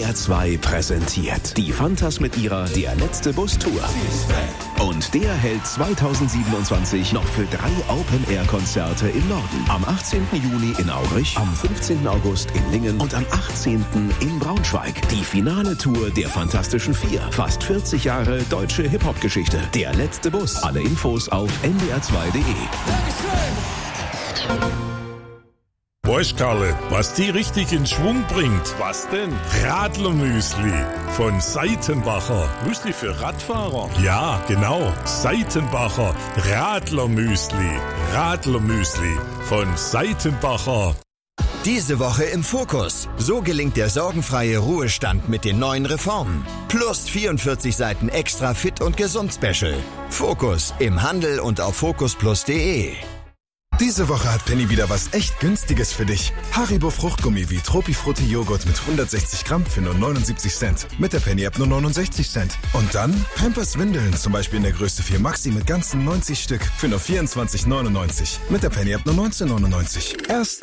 NDR2 präsentiert die Fantas mit ihrer Der letzte Bus-Tour. Und der hält 2027 noch für 3 Open-Air-Konzerte im Norden. Am 18. Juni in Aurich, am 15. August in Lingen und am 18. in Braunschweig. Die finale Tour der Fantastischen Vier. Fast 40 Jahre deutsche Hip-Hop-Geschichte. Der letzte Bus. Alle Infos auf ndr2.de. Bosch, Karle, was die richtig in Schwung bringt. Was denn? Radlermüsli von Seitenbacher. Müsli für Radfahrer? Ja, genau. Seitenbacher Radlermüsli. Radlermüsli von Seitenbacher. Diese Woche im Fokus. So gelingt der sorgenfreie Ruhestand mit den neuen Reformen. Plus 44 Seiten extra fit und gesund Special. Fokus im Handel und auf focusplus.de. Diese Woche hat Penny wieder was echt Günstiges für dich. Haribo Fruchtgummi wie Tropifrutti Joghurt mit 160 Gramm für nur 79 Cent. Mit der Penny-App nur 69 Cent. Und dann Pampers Windeln, zum Beispiel in der Größe 4 Maxi mit ganzen 90 Stück für nur 24,99. Mit der Penny-App nur 19,99. Erst